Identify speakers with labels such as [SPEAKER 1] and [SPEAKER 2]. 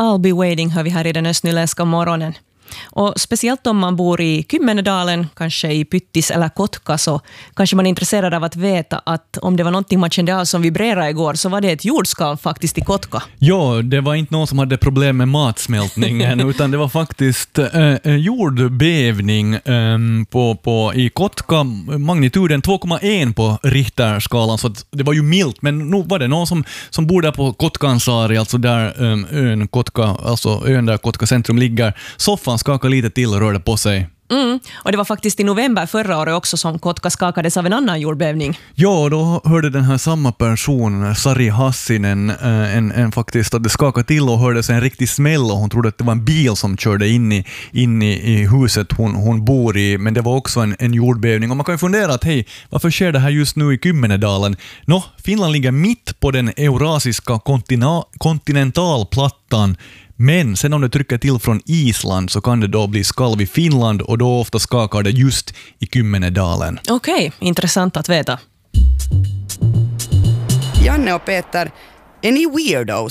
[SPEAKER 1] I'll be waiting hör vi här i den östnyländska morgonen. Och speciellt om man bor i Kymmenedalen, kanske i Pyttis eller Kotka, så kanske man är intresserad av att veta att om det var någonting man kände av som vibrerade igår så var det ett jordskalv faktiskt i Kotka.
[SPEAKER 2] Ja, det var inte någon som hade problem med matsmältningen utan det var faktiskt jordbävning i Kotka, magnituden 2,1 på Richterskalan, så det var ju milt, men nu var det någon som bor där på Kotkansari, alltså där ön Kotka, alltså ön där Kotka centrum ligger. Soffan skakade lite till och rörde på sig.
[SPEAKER 1] Och det var faktiskt i november förra året också som Kotka skakades av en annan jordbävning.
[SPEAKER 2] Ja, då hörde den här samma person, Sari Hassinen, en faktiskt att det skakade till och hördes en riktig smäll och hon trodde att det var en bil som körde in i huset hon bor i, men det var också en jordbävning. Och man kan ju fundera att hej, varför sker det här just nu i Kymmenedalen? Finland ligger mitt på den eurasiska kontinentalplattan. Men sen om det trycker till från Island så kan det då bli skalv i Finland och då ofta skakar det just i Kymmenedalen.
[SPEAKER 1] Okej, intressant att veta.
[SPEAKER 3] Janne och Peter, är ni weirdos?